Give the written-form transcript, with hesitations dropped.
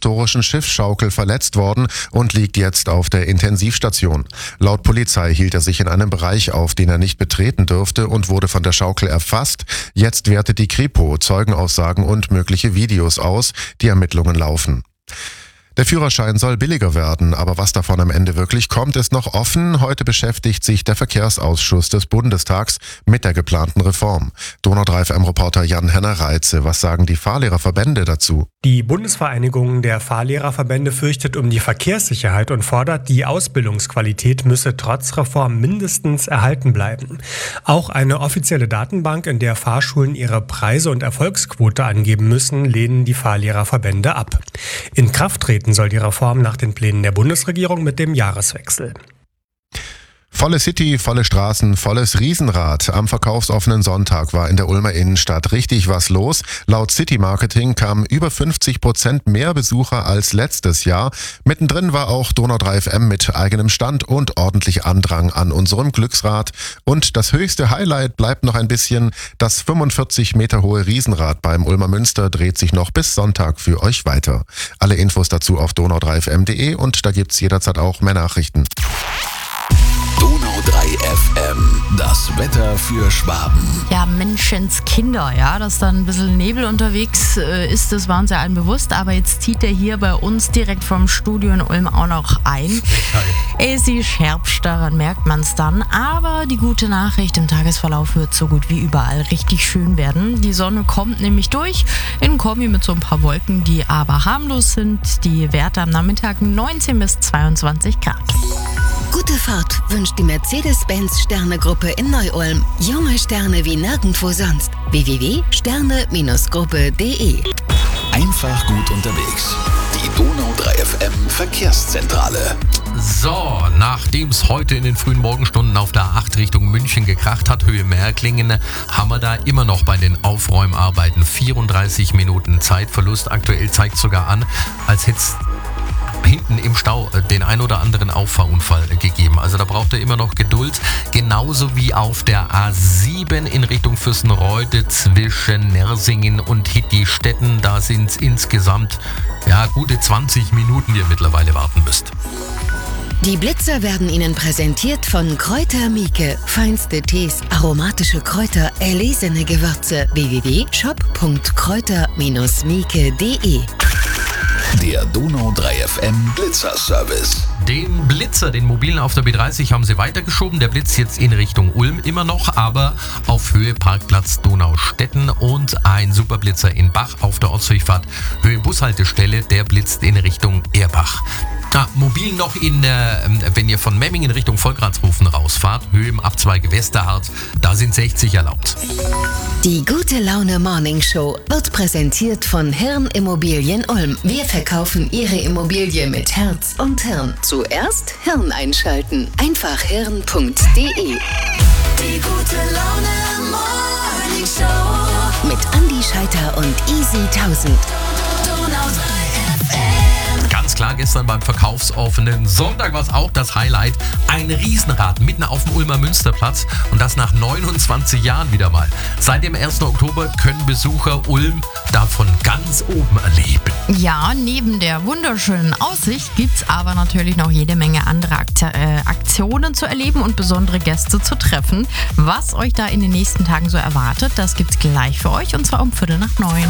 historischen Schiffsschaukel verletzt worden und liegt jetzt auf der Intensivstation. Laut Polizei hielt er sich in einem Bereich auf, den er nicht betreten dürfte und wurde von der Schaukel erfasst. Jetzt wertet die Kripo Zeugenaussagen und mögliche Videos aus. Die Ermittlungen laufen. Der Führerschein soll billiger werden, aber was davon am Ende wirklich kommt, ist noch offen. Heute beschäftigt sich der Verkehrsausschuss des Bundestags mit der geplanten Reform. Donau 3 FM-Reporter Jan-Henner Reitze, was sagen die Fahrlehrerverbände dazu? Die Bundesvereinigung der Fahrlehrerverbände fürchtet um die Verkehrssicherheit und fordert, die Ausbildungsqualität müsse trotz Reform mindestens erhalten bleiben. Auch eine offizielle Datenbank, in der Fahrschulen ihre Preise und Erfolgsquote angeben müssen, lehnen die Fahrlehrerverbände ab. In Kraft treten soll die Reform nach den Plänen der Bundesregierung mit dem Jahreswechsel. Volle City, volle Straßen, volles Riesenrad. Am verkaufsoffenen Sonntag war in der Ulmer Innenstadt richtig was los. Laut City Marketing kamen über 50% mehr Besucher als letztes Jahr. Mittendrin war auch Donau 3 FM mit eigenem Stand und ordentlich Andrang an unserem Glücksrad. Und das höchste Highlight bleibt noch ein bisschen. Das 45 Meter hohe Riesenrad beim Ulmer Münster dreht sich noch bis Sonntag für euch weiter. Alle Infos dazu auf donau3fm.de und da gibt's jederzeit auch mehr Nachrichten. Donau 3 FM, das Wetter für Schwaben. Ja, Menschenskinder, ja, dass da ein bisschen Nebel unterwegs ist, das war uns ja allen bewusst, aber jetzt zieht er hier bei uns direkt vom Studio in Ulm auch noch ein. Es ist Herbst, daran merkt man es dann, aber die gute Nachricht, im Tagesverlauf wird so gut wie überall richtig schön werden. Die Sonne kommt nämlich durch, in Kombi mit so ein paar Wolken, die aber harmlos sind. Die Werte am Nachmittag 19 bis 22 Grad. Gute Fahrt wünscht die Mercedes-Benz-Sterne-Gruppe in Neu-Ulm. Junge Sterne wie nirgendwo sonst. www.sterne-gruppe.de. Einfach gut unterwegs. Die Donau 3 FM Verkehrszentrale. So, nachdem es heute in den frühen Morgenstunden auf der A8 Richtung München gekracht hat, Höhe Märklingen, haben wir da immer noch bei den Aufräumarbeiten 34 Minuten Zeitverlust. Aktuell zeigt sogar an, als hätte es hinten im Stau den ein oder anderen Auffahrunfall gegeben. Also da braucht er immer noch Geduld. Genauso wie auf der A7 in Richtung Fürstenreude zwischen Nersingen und Hittistetten. Da sind es insgesamt gute 20 Minuten, die ihr mittlerweile warten müsst. Die Blitzer werden Ihnen präsentiert von Kräuter Mieke. Feinste Tees, aromatische Kräuter, erlesene Gewürze. www.shop.kräuter-mieke.de. Der Donau 3 FM Blitzer-Service. Den Blitzer, den mobilen auf der B30, haben sie weitergeschoben. Der Blitz jetzt in Richtung Ulm immer noch, aber auf Höhe Parkplatz Donaustetten und ein Superblitzer in Bach auf der Ortsdurchfahrt Höhe Bushaltestelle, der blitzt in Richtung Erbach. Mobil noch wenn ihr von Memmingen Richtung Volkratshofen rausfahrt, Höhe im Abzweige Westerhart, da sind 60 erlaubt. Die Gute Laune Morning Show wird präsentiert von Hirn Immobilien Ulm. Wir verkaufen Ihre Immobilie mit Herz und Hirn. Zuerst Hirn einschalten. Einfach hirn.de. Die Gute Laune Morning Show mit Andi Scheiter und Easy 1000. Donau 3 FM. Ganz klar, gestern beim verkaufsoffenen Sonntag war es auch das Highlight. Ein Riesenrad mitten auf dem Ulmer Münsterplatz und das nach 29 Jahren wieder mal. Seit dem 1. Oktober können Besucher Ulm davon ganz oben erleben. Ja, neben der wunderschönen Aussicht gibt es aber natürlich noch jede Menge andere Aktionen zu erleben und besondere Gäste zu treffen. Was euch da in den nächsten Tagen so erwartet, das gibt's gleich für euch und zwar um 8:45.